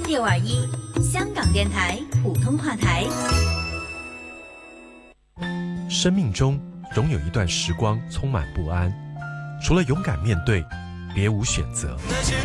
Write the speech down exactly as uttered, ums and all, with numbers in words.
六二一，香港电台普通话台。 生命中总有一段时光充满不安，除了勇敢面对，别无选择。